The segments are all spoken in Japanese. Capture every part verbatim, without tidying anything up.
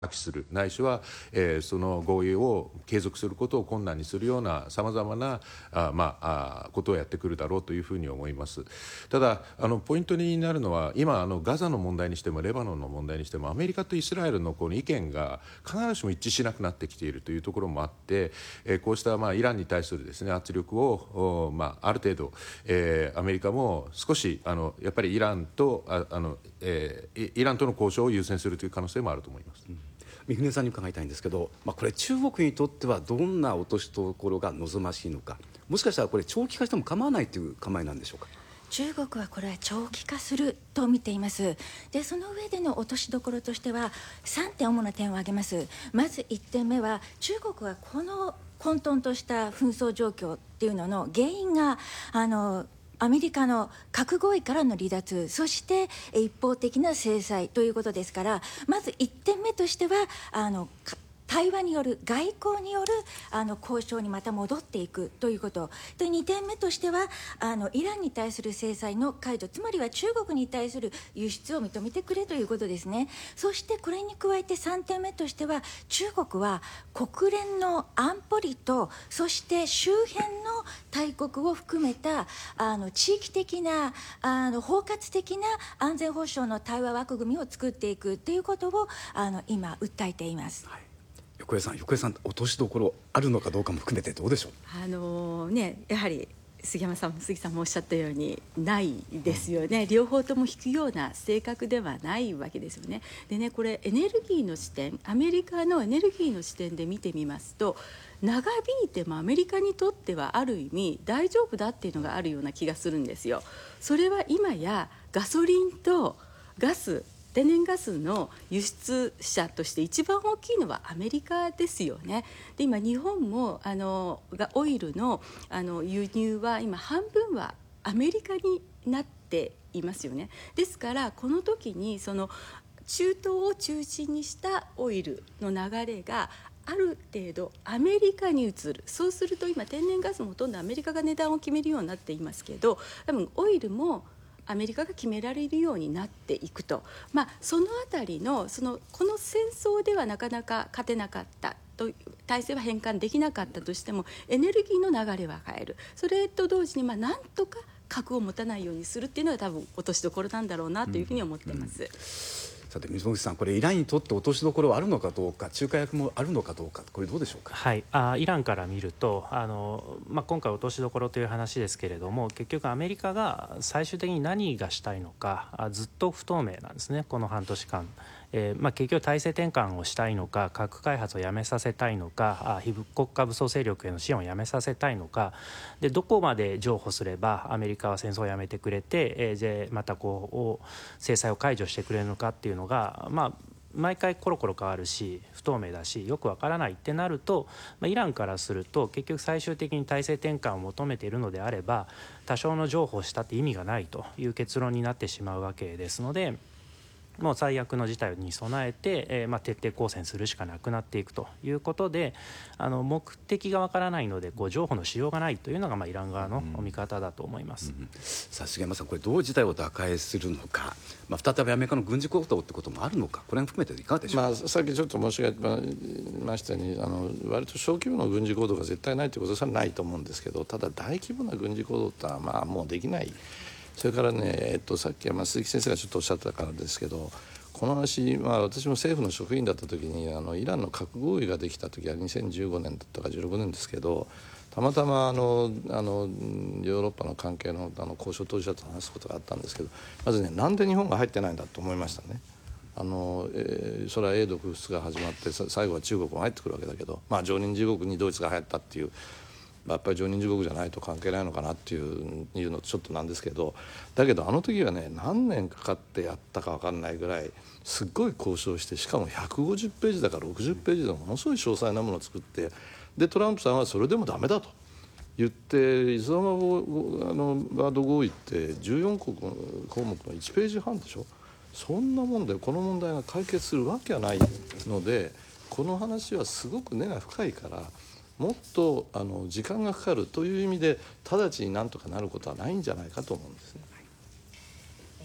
破棄するないしは、えー、その合意を継続することを困難にするようなさまざまなあ、まあ、あことをやってくるだろうというふうに思います。ただあのポイントになるのは今あのガザの問題にしてもレバノンの問題にしてもアメリカとイスラエルのこの意見が必ずしも一致しなくなってきているというところもあって、えー、こうしたまあイランに対するですね圧力を、まあ、ある程度、えー、アメリカも少しあのやっぱりイランとああの、えー、イランとの交渉を優先するという可能性もあると思います。うん、 三船さんに伺いたいんですけど、まあ、これ中国にとってはどんな落としどころが望ましいのか、もしかしたらこれ長期化しても構わないという構えなんでしょうか。 中国はこれは長期化すると見ています。でその上での落としどころとしてはさんてん主な点を挙げます。まずいってんめは中国はこの混沌とした紛争状況っていうのの原因があのアメリカの核合意からの離脱、そして一方的な制裁ということですから、まずいってんめとしてはあの対話による外交によるあの交渉にまた戻っていくということで、にてんめとしてはあのイランに対する制裁の解除、つまりは中国に対する輸出を認めてくれということですね。そしてこれに加えてさんてんめとしては中国は国連の安保理とそして周辺の大国を含めたあの地域的なあの包括的な安全保障の対話枠組みを作っていくということをあの今訴えています。 はい、横江さん、横江さん、落としどころあるのかどうかも含めてどうでしょう。 あのー、ね、やはり杉山さんも杉さんもおっしゃったようにないですよね、うん、両方とも引くような性格ではないわけですよね。でね、これエネルギーの視点、アメリカのエネルギーの視点で見てみますと、長引いてもアメリカにとってはある意味大丈夫だっていうのがあるような気がするんですよ。それは今やガソリンとガス、天然ガスの輸出者として一番大きいのはアメリカですよね。で今日本もあのオイル の, あの輸入は今半分はアメリカになっていますよね。ですからこの時にその中東を中心にしたオイルの流れがある程度アメリカに移る。そうすると今天然ガスもほとんどアメリカが値段を決めるようになっていますけど、多分オイルもアメリカが決められるようになっていくと、まあ、そのあたり の, そのこの戦争ではなかなか勝てなかったと、体制は変換できなかったとしてもエネルギーの流れは変える。それと同時にまあなんとか核を持たないようにするっていうのが多分落としどころなんだろうなというふうに思ってます。うんうん、 さて水本さん、これイランにとって落としどころはあるのかどうか、仲介役もあるのかどうか、これどうでしょうか。 はい、あイランから見るとあの、まあ、今回落としどころという話ですけれども、結局アメリカが最終的に何がしたいのかあずっと不透明なんですね、この半年間。えーまあ、結局体制転換をしたいのか、核開発をやめさせたいのか、あ非国家武装勢力への支援をやめさせたいのかで、どこまで譲歩すればアメリカは戦争をやめてくれて、えー、でまたこう制裁を解除してくれるのかっていうのが、まあ毎回コロコロ変わるし不透明だしよくわからないってなると、まあ、イランからすると結局最終的に体制転換を求めているのであれば多少の譲歩をしたって意味がないという結論になってしまうわけですので、もう最悪の事態に備えて、えーまあ、徹底抗戦するしかなくなっていくということで、あの目的がわからないのでこう譲歩のしようがないというのが、まあ、イラン側の見方だと思います。うんうん、 さあ杉山さん、これどう事態を打開するのか、まあ、再びアメリカの軍事行動ってこともあるのか、これも含めていかがでしょうか。 まあ、さっきちょっと申し上げましたように、あの割と小規模な軍事行動が絶対ないということはないと思うんですけど、ただ大規模な軍事行動ってのはまあもうできない。それからね、えっと、さっきまあ鈴木先生がちょっとおっしゃったからですけど、この話、まあ、私も政府の職員だった時にあのイランの核合意ができた時はにせんじゅうごねんだったかじゅうろくねんですけど、たまたまあのあのヨーロッパの関係 の, あの交渉当事者と話すことがあったんですけど、まずね、なんで日本が入ってないんだと思いましたね。あのえー、それは英独仏が始まって最後は中国も入ってくるわけだけど、まあ、常任理事国にドイツが入ったっていう、やっぱり常任理事国じゃないと関係ないのかなっていういうのとちょっとなんですけど、だけどあの時はね、何年かかってやったか分かんないぐらいすっごい交渉して、しかもひゃくごじゅっページだからろくじゅっページでものすごい詳細なものを作って、でトランプさんはそれでもダメだと言って、イスラマバード合意ってじゅうよんこく項目のいちページはんでしょ。そんなもんでこの問題が解決するわけはないので、この話はすごく根が深いから、もっとあの時間がかかるという意味で直ちになんとかなることはないんじゃないかと思うんですね。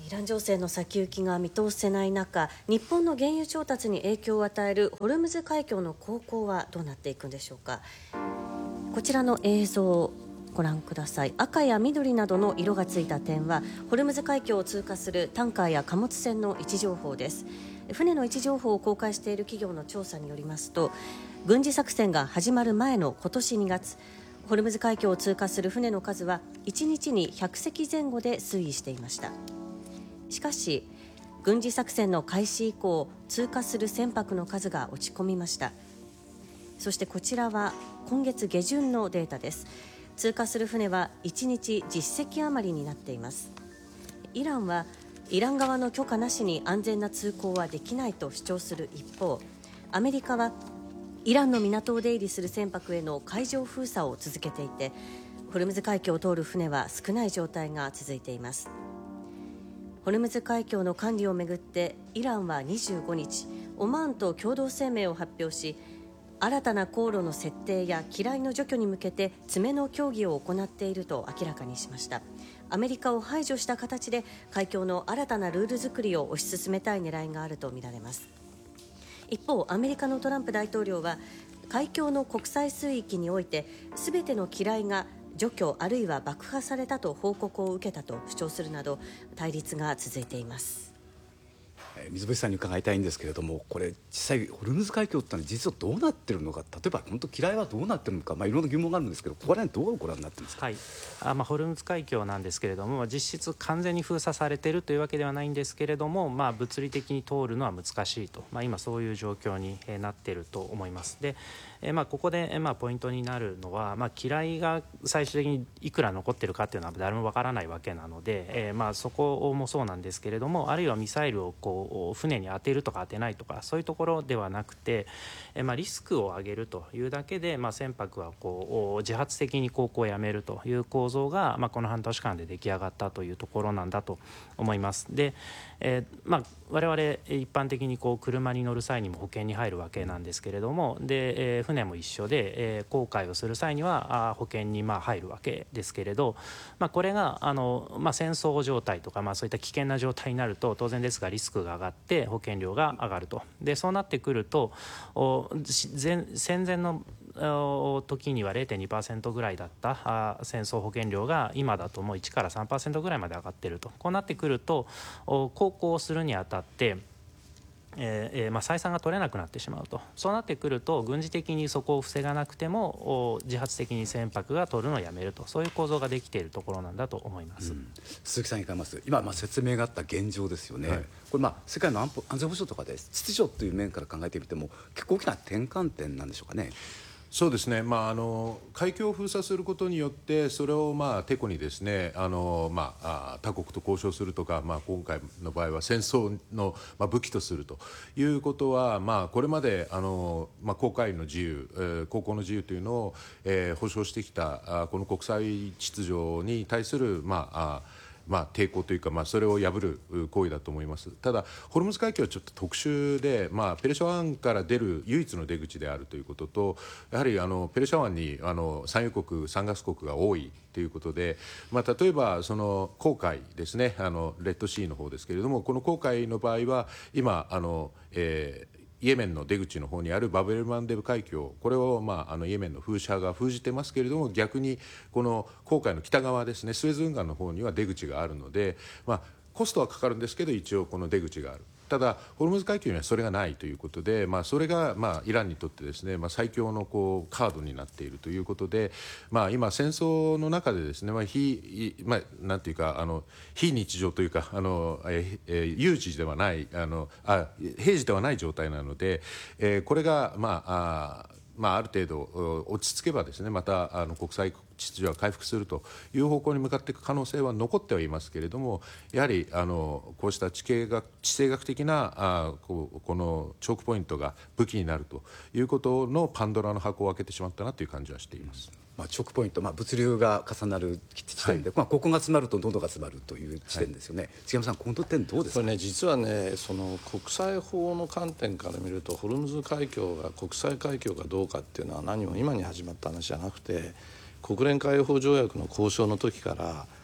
イラン情勢の先行きが見通せない中、日本の原油調達に影響を与えるホルムズ海峡の航行はどうなっていくんでしょうか。こちらの映像をご覧ください。赤や緑などの色がついた点はホルムズ海峡を通過するタンカーや貨物船の位置情報です。船の位置情報を公開している企業の調査によりますと、軍事作戦が始まる前の今年にがつ、ホルムズ海峡を通過する船の数はいちにちにひゃくせきぜん後で推移していました。しかし軍事作戦の開始以降、通過する船舶の数が落ち込みました。そしてこちらは今月下旬のデータです。通過する船はいちにちじゅっせき余りになっています。イランはイラン側の許可なしに安全な通行はできないと主張する一方、アメリカはイランの港を出入りする船舶への海上封鎖を続けていて、ホルムズ海峡を通る船は少ない状態が続いています。ホルムズ海峡の管理をめぐってイランはにじゅうごにち、オマーンと共同声明を発表し、新たな航路の設定や機雷の除去に向けて詰めの協議を行っていると明らかにしました。アメリカを排除した形で海峡の新たなルール作りを推し進めたい狙いがあるとみられます。一方、アメリカのトランプ大統領は海峡の国際水域において全ての機雷が除去あるいは爆破されたと報告を受けたと主張するなど、対立が続いています。 水渕さんに伺いたいんですけれども、これ実際ホルムズ海峡ってのは実はどうなってるのか、例えば本当機雷はどうなってるのか、まあ、いろんな疑問があるんですけど、ここら辺どうご覧になってるんですか。 はい、あまあ、ホルムズ海峡なんですけれども、実質完全に封鎖されているというわけではないんですけれども、まあ、物理的に通るのは難しいと、まあ、今そういう状況になっていると思います。で、えまあ、ここで、まあ、ポイントになるのは、まあ、機雷が最終的にいくら残っているかというのは誰もわからないわけなので、えーまあ、そこもそうなんですけれども、あるいはミサイルをこう船に当てるとか当てないとかそういうところではなくて、えまあ、リスクを上げるというだけで、まあ、船舶はこう自発的に航行をやめるという構造が、まあ、この半年間で出来上がったというところなんだと思います。で、えーまあ、我々一般的にこう車に乗る際にも保険に入るわけなんですけれども、で、えー、船も一緒で、えー、航海をする際にはあ保険にまあ入るわけですけれど、まあ、これがあの、まあ、戦争状態とか、まあ、そういった危険な状態になると当然ですがリスクが上がって保険料が上がると。でそうなってくるとお前戦前の時には れいてんにパーセント ぐらいだったあ戦争保険料が今だともういちから さんパーセント ぐらいまで上がっていると。こうなってくると航行するにあたってえーえーまあ、採算が取れなくなってしまうと。そうなってくると軍事的にそこを防がなくても自発的に船舶が取るのをやめると、そういう構造ができているところなんだと思います。うん、 鈴木さんに伺います。今、まあ、説明があった現状ですよね、はい、これ、まあ、世界の安保安全保障とかで秩序という面から考えてみても結構大きな転換点なんでしょうかね。 そうですね、まあ、あの海峡を封鎖することによってそれをまあてこにですねあの、まあ、他国と交渉するとか、まあ、今回の場合は戦争のまあ武器とするということは、まあ、これまであの、まあ、航海の自由、えー、航行の自由というのを、えー、保障してきたあこの国際秩序に対する、まあ、あまあ、抵抗というか、まあ、それを破る行為だと思います。ただホルムズ海峡はちょっと特殊で、まあ、ペルシャ湾から出る唯一の出口であるということと、やはりあのペルシャ湾にあの産油国産ガス国が多いということで、まあ、例えばその航海ですね、あのレッドシーの方ですけれども、この航海の場合は今あの、えーイエメンの出口の方にあるバブエルマンデブ海峡、これを、まあ、あのイエメンの風車が封じてますけれども、逆にこの航海の北側ですね、スエズ運河の方には出口があるので、まあ、コストはかかるんですけど一応この出口がある。ただホルムズ海峡にはそれがないということで、まあ、それが、まあ、イランにとってですね、まあ、最強のこうカードになっているということで、まあ、今戦争の中でですね、まあ非まあ、なんていうかあの非日常というかあの、ええ有事ではないあのあ平時ではない状態なので、えー、これが、まあ、あまあ、ある程度落ち着けばですね、またあの国際秩序が回復するという方向に向かっていく可能性は残ってはいますけれども、やはりあのこうした地形学地政学的なあこうこのチョークポイントが武器になるということのパンドラの箱を開けてしまったなという感じはしています。 まあ、チョークポイント、まあ、物流が重なる地点で、はい、まあ、ここが詰まると喉が詰まるという地点ですよね、はい、杉山さん、この点どうですか。 これね、実はね、その国際法の観点から見るとホルムズ海峡が国際海峡かどうかっていうのは何も今に始まった話じゃなくて、国連海洋法条約の交渉の時から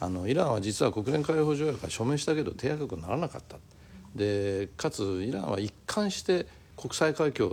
あのイランは実は国連海洋条約から署名したけど締約国にならなかった。でかつイランは一貫して国際海峡